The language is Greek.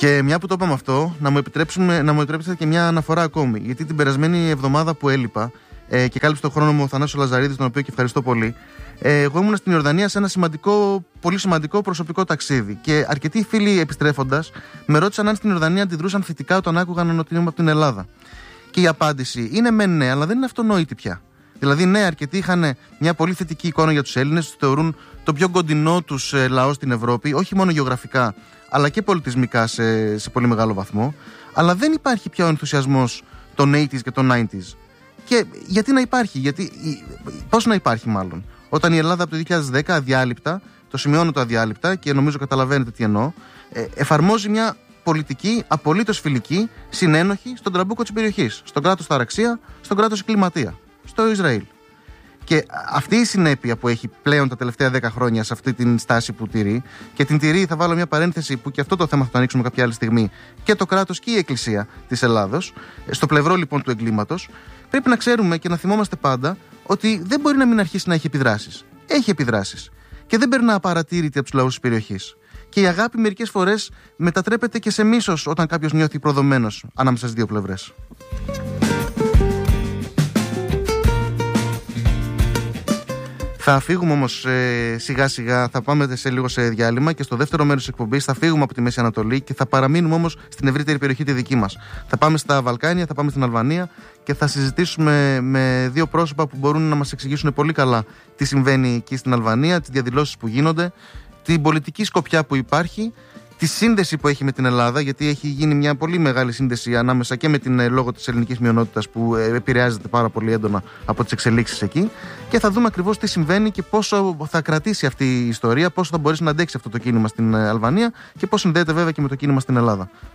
Και μια που το είπαμε αυτό, να μου επιτρέψετε και μια αναφορά ακόμη. Γιατί την περασμένη εβδομάδα που έλειπα και κάλυψε τον χρόνο μου ο Θανάσης Λαζαρίδης, τον οποίο και ευχαριστώ πολύ, εγώ ήμουν στην Ιορδανία σε ένα πολύ σημαντικό προσωπικό ταξίδι. Και αρκετοί φίλοι επιστρέφοντας με ρώτησαν αν στην Ιορδανία αντιδρούσαν θετικά όταν άκουγαν ότι είμαι από την Ελλάδα. Και η απάντηση είναι μεν ναι, αλλά δεν είναι αυτονόητη πια. Δηλαδή, ναι, αρκετοί είχαν μια πολύ θετική εικόνα για τους Έλληνες, τους θεωρούν το πιο κοντινό τους λαό στην Ευρώπη, όχι μόνο γεωγραφικά, αλλά και πολιτισμικά σε πολύ μεγάλο βαθμό. Αλλά δεν υπάρχει πια ο ενθουσιασμός των 80s και των 90s. Και γιατί να υπάρχει, πώς να υπάρχει μάλλον, όταν η Ελλάδα από το 2010 αδιάλειπτα, το σημειώνω το αδιάλειπτα και νομίζω καταλαβαίνετε τι εννοώ, εφαρμόζει μια πολιτική απολύτως φιλική, συνένοχη στον τραμπούκο της περιοχής, στον κράτος Ταραξία, στον κράτος Εγκληματία, στο Ισραήλ. Και αυτή η συνέπεια που έχει πλέον τα τελευταία 10 χρόνια σε αυτή την στάση που τηρεί, και την τηρεί, θα βάλω μια παρένθεση που και αυτό το θέμα θα το ανοίξουμε κάποια άλλη στιγμή, και το κράτος και η Εκκλησία της Ελλάδος, στο πλευρό λοιπόν του εγκλήματος, πρέπει να ξέρουμε και να θυμόμαστε πάντα ότι δεν μπορεί να μην αρχίσει να έχει επιδράσεις. Έχει επιδράσεις. Και δεν περνά απαρατήρητη από τους λαούς της περιοχής. Και η αγάπη μερικές φορές μετατρέπεται και σε μίσος όταν κάποιος νιώθει προδομένος ανάμεσα στις δύο πλευρές. Θα φύγουμε όμως σιγά σιγά, θα πάμε σε λίγο σε διάλειμμα και στο δεύτερο μέρος της εκπομπής θα φύγουμε από τη Μέση Ανατολή και θα παραμείνουμε όμως στην ευρύτερη περιοχή τη δική μας. Θα πάμε στα Βαλκάνια, θα πάμε στην Αλβανία και θα συζητήσουμε με δύο πρόσωπα που μπορούν να μας εξηγήσουν πολύ καλά τι συμβαίνει εκεί στην Αλβανία, τις διαδηλώσεις που γίνονται, την πολιτική σκοπιά που υπάρχει, τη σύνδεση που έχει με την Ελλάδα, γιατί έχει γίνει μια πολύ μεγάλη σύνδεση ανάμεσα και με την λόγω της ελληνικής μειονότητας που επηρεάζεται πάρα πολύ έντονα από τις εξελίξεις εκεί, και θα δούμε ακριβώς τι συμβαίνει και πόσο θα κρατήσει αυτή η ιστορία, πόσο θα μπορέσει να αντέξει αυτό το κίνημα στην Αλβανία και πώς συνδέεται βέβαια και με το κίνημα στην Ελλάδα.